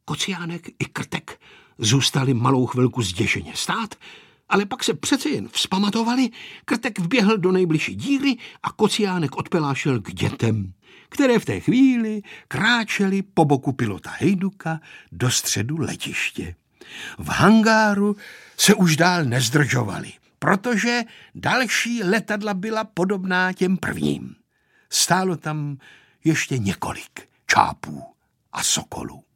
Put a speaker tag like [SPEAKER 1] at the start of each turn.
[SPEAKER 1] Kociánek i Krtek zůstali malou chvilku zděšeně stát, ale pak se přece jen vzpamatovali, Krtek vběhl do nejbližší díry a Kociánek odpelášel k dětem, které v té chvíli kráčeli po boku pilota Hejduka do středu letiště. V hangáru se už dál nezdržovali, protože další letadla byla podobná těm prvním. Stálo tam ještě několik čápů a sokolů.